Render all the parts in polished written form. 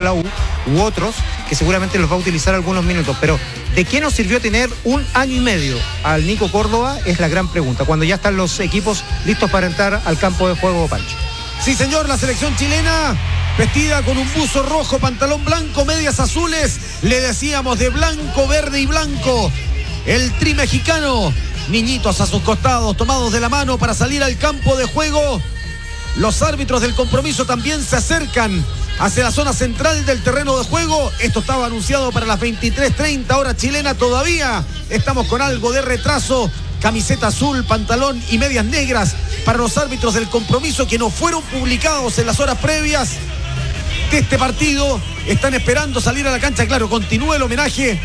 la U, u otros, que seguramente los va a utilizar algunos minutos. Pero, ¿de qué nos sirvió tener 1 año y medio al Nico Córdoba? Es la gran pregunta, cuando ya están los equipos listos para entrar al campo de juego, Pancho. Sí, señor, la selección chilena, vestida con un buzo rojo, pantalón blanco, medias azules, le decíamos de blanco, verde y blanco. El tri mexicano, niñitos a sus costados, tomados de la mano para salir al campo de juego. Los árbitros del compromiso también se acercan hacia la zona central del terreno de juego. Esto estaba anunciado para las 23:30 hora chilena. Todavía estamos con algo de retraso. Camiseta azul, pantalón y medias negras para los árbitros del compromiso, que no fueron publicados en las horas previas de este partido. Están esperando salir a la cancha. Claro, continúa el homenaje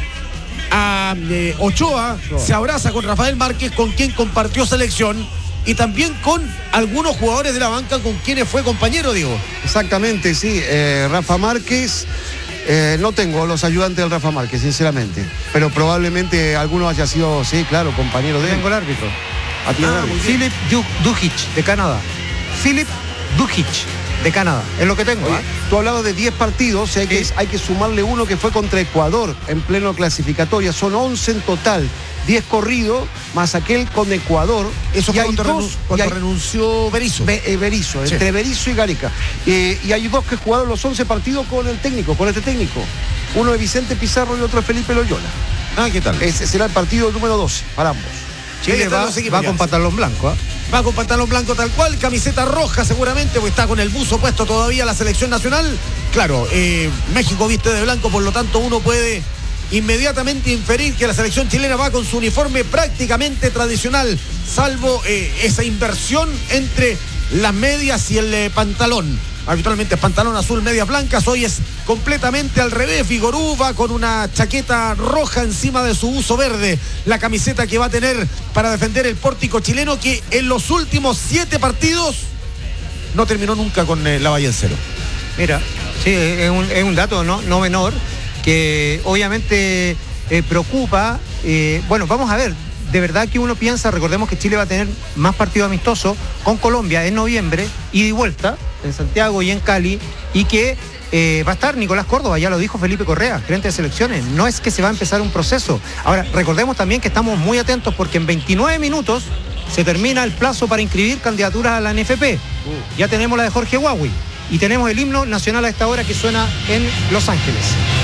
a Ochoa. Se abraza con Rafael Márquez, con quien compartió selección, y también con algunos jugadores de la banca con quienes fue compañero, Diego. Exactamente, sí. Rafa Márquez, no tengo los ayudantes del Rafa Márquez, sinceramente, pero probablemente alguno haya sido, sí, claro, compañero de él. Tengo el árbitro. Philip Dujic, de Canadá. Philip Dujic, de Canadá. Es lo que tengo. Oye, tú hablabas de 10 partidos, hay que sumarle uno que fue contra Ecuador en pleno clasificatoria. Son 11 en total. 10 corridos, más aquel con Ecuador. Eso fue cuando renunció Berizzo. Berizzo, sí. Entre Berizzo y Gareca. Y hay dos que jugaron los 11 partidos con el técnico, con este técnico. Uno de Vicente Pizarro y otro de Felipe Loyola. ¿Qué tal? Ese será el partido número 12 para ambos. Chile va con pantalón blanco, ¿eh? Va con pantalón blanco tal cual, camiseta roja seguramente, porque está con el buzo puesto todavía la selección nacional. Claro, México viste de blanco, por lo tanto uno puede inmediatamente inferir que la selección chilena va con su uniforme prácticamente tradicional, salvo esa inversión entre las medias y el pantalón. Habitualmente es pantalón azul, medias blancas. Hoy es completamente al revés. Vigorú va con una chaqueta roja encima de su buzo verde. La camiseta que va a tener para defender el pórtico chileno, que en los últimos 7 partidos no terminó nunca con la valla en cero. Mira, sí, es un dato no menor, que obviamente preocupa. Bueno, vamos a ver. De verdad que uno piensa, recordemos que Chile va a tener más partidos amistosos con Colombia en noviembre, ida y vuelta, en Santiago y en Cali, y que va a estar Nicolás Córdoba, ya lo dijo Felipe Correa, gerente de selecciones. No es que se va a empezar un proceso. Ahora, recordemos también que estamos muy atentos porque en 29 minutos se termina el plazo para inscribir candidaturas a la NFP. Ya tenemos la de Jorge Huawei y tenemos el himno nacional a esta hora que suena en Los Ángeles.